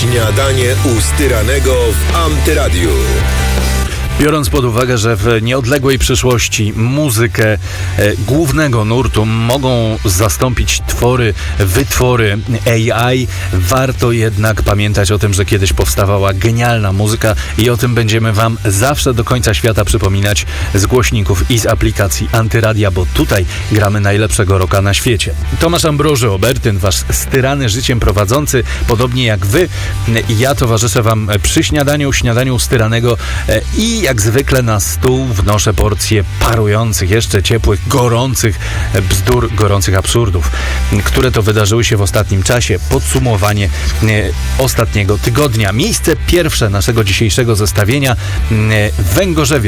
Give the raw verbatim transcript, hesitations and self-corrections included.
Śniadanie u Styranego w Antyradiu. Biorąc pod uwagę, że w nieodległej przyszłości muzykę e, głównego nurtu mogą zastąpić twory, wytwory A I, warto jednak pamiętać o tym, że kiedyś powstawała genialna muzyka i o tym będziemy wam zawsze do końca świata przypominać z głośników i z aplikacji Antyradia, bo tutaj gramy najlepszego rocka na świecie. Tomasz Ambroży Obertyn, wasz styrany życiem prowadzący, podobnie jak wy, ja towarzyszę wam przy śniadaniu, śniadaniu styranego e, i jak zwykle na stół wnoszę porcje parujących, jeszcze ciepłych, gorących bzdur, gorących absurdów, które to wydarzyły się w ostatnim czasie. Podsumowanie e, ostatniego tygodnia. Miejsce pierwsze naszego dzisiejszego zestawienia e, w Węgorzewie